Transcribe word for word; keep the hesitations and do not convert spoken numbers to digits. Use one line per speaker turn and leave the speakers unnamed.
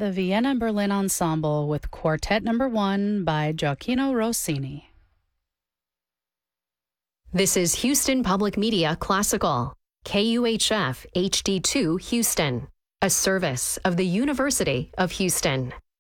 the Vienna Berlin Ensemble with Quartet Number One by Gioacchino Rossini.
This is Houston Public Media Classical, K U H F H D two Houston, a service of the University of Houston.